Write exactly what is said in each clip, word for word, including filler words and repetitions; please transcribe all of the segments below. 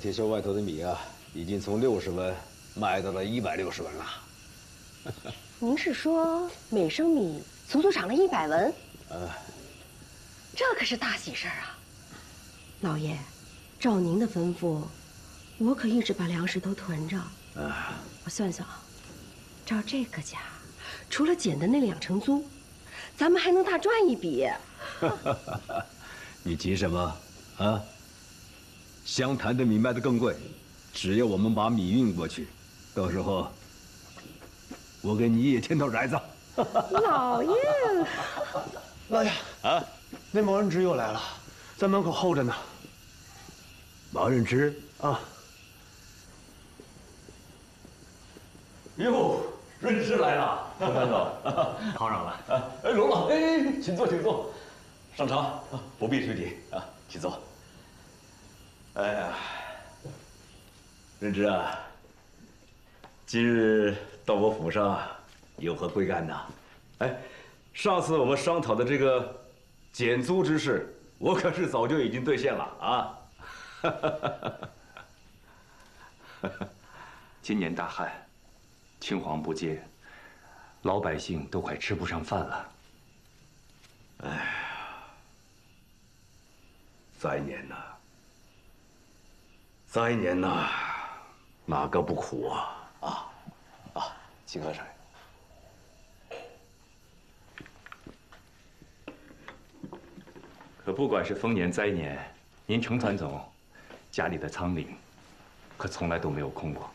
铁锈外头的米啊，已经从六十文卖到了一百六十文了。 您是说每升米足足涨了一百文？ 呃， 这可是大喜事儿啊！老爷，照您的吩咐，我可一直把粮食都囤着。 啊， 我算算啊，照这个价，除了减的那两成租，咱们还能大赚一笔。 你急什么啊？湘潭的米卖得更贵，只要我们把米运过去，到时候我给你也添头崽子。 老爷， 老爷啊， 那毛人芝又来了，在门口候着呢。 毛人芝啊， 哟，润芝来了，陈班总， 讨扰了。 哎，龙老，哎，请坐，请坐，上茶，不必推礼啊，请坐。哎呀，润芝啊，今日到我府上有何贵干呢？哎，上次我们商讨的这个减租之事，我可是早就已经兑现了啊。 今年大旱，青黄不接，老百姓都快吃不上饭了。 哎呀，灾年呐，灾年呐，哪个不苦啊？啊啊，请喝水。 可不管是丰年灾年，您程团总家里的仓廪，可从来都没有空过。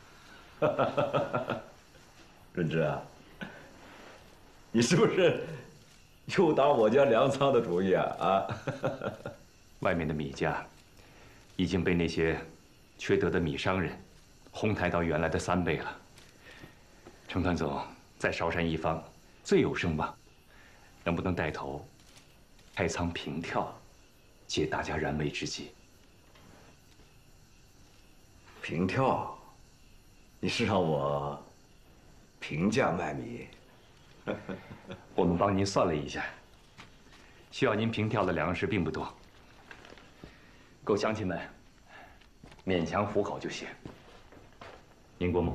润芝啊，你是不是又打我家粮仓的主意啊？啊！ 外面的米价已经被那些缺德的米商人哄抬到原来的三倍了。程团总在韶山一方最有声望，能不能带头开仓平跳，解大家燃眉之急？ 平跳，你是让我平价卖米？ 我们帮您算了一下，需要您平跳的粮食并不多，够乡亲们勉强糊口就行。宁国母，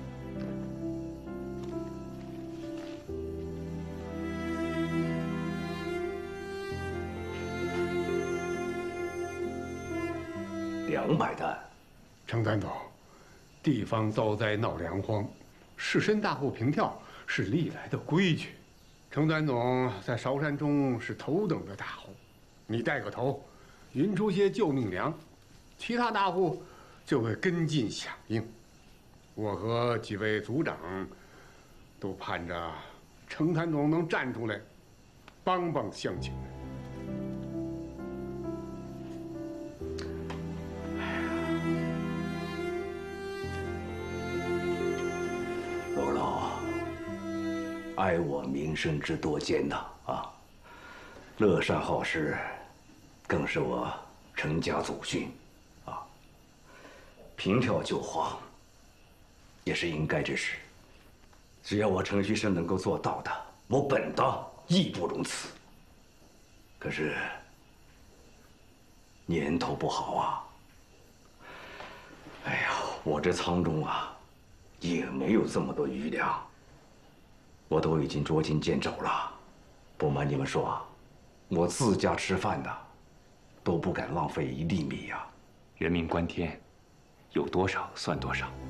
两百担。 程团总，地方遭灾闹粮荒，士绅大户平跳是历来的规矩。程团总在韶山中是头等的大户，你带个头，匀出些救命粮，其他大户就会跟进响应。我和几位族长都盼着程团总能站出来，帮帮乡亲们。 罗老，爱我名声之多艰呐啊！乐善好施，更是我程家祖训啊。平跳救荒，也是应该之事。只要我程旭生能够做到的，我本当义不容辞。可是年头不好啊！哎呀，我这仓中啊，也没有这么多余粮，我都已经捉襟见肘了。不瞒你们说啊，我自家吃饭的，都不敢浪费一粒米呀。 人命关天，有多少算多少。